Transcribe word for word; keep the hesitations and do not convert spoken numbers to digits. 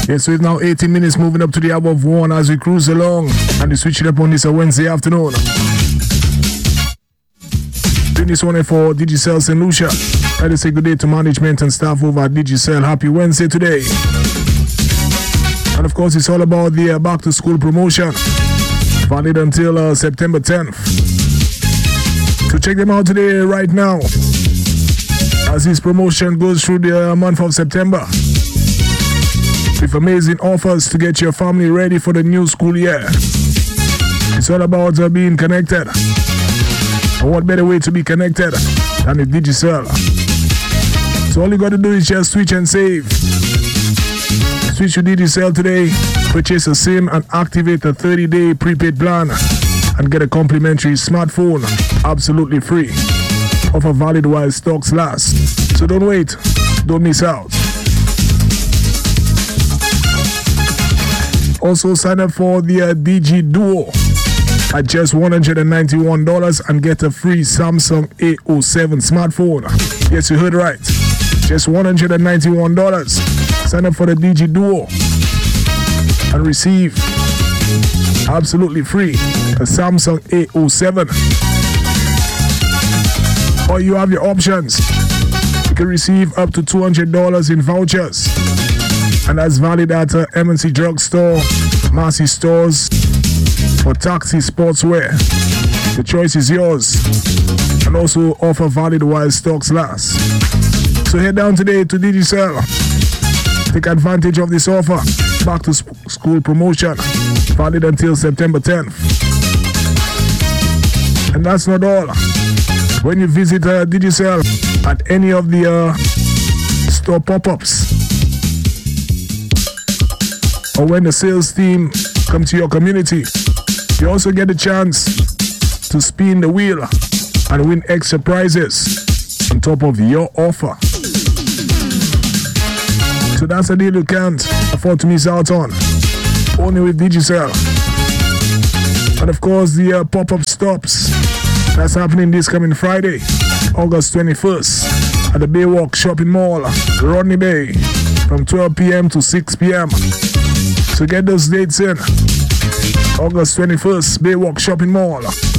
Yeah, so it's now eighteen minutes moving up to the hour of one as we cruise along and we switch it up on this uh, Wednesday afternoon. Doing this one for Digicel Saint Lucia. I just say good day to management and staff over at Digicel. Happy Wednesday today. And of course, it's all about the uh, back to school promotion. Valid until uh, September tenth. So check them out today, right now, as this promotion goes through the uh, month of September. With amazing offers to get your family ready for the new school year. It's all about uh, being connected. And what better way to be connected than with Digicel? So all you got to do is just switch and save. Switch to Digicel today, purchase a SIM and activate a thirty-day prepaid plan and get a complimentary smartphone absolutely free. Offer valid while stocks last. So don't wait, don't miss out. Also sign up for the uh, Digi Duo at just one hundred ninety-one dollars and get a free Samsung A oh seven smartphone. Yes, you heard right. Just one hundred ninety-one dollars. Sign up for the Digi Duo and receive absolutely free a Samsung A oh seven. Or you have your options. You can receive up to two hundred dollars in vouchers. And that's valid at uh, M and C Drugstore, Massey Stores, or Taxi Sportswear. The choice is yours. And also offer valid while stocks last. So head down today to Digicel. Take advantage of this offer. Back to sp- school promotion. Valid until September tenth. And that's not all. When you visit uh, Digicel at any of the uh, store pop-ups, or when the sales team come to your community, you also get the chance to spin the wheel and win extra prizes on top of your offer. So that's a deal you can't afford to miss out on. Only with Digicel. And of course, the uh, pop-up stops. That's happening this coming Friday, August twenty-first, at the Baywalk Shopping Mall, Rodney Bay, from twelve p.m. to six p.m. So get those dates in. August twenty-first, Baywalk Shopping Mall.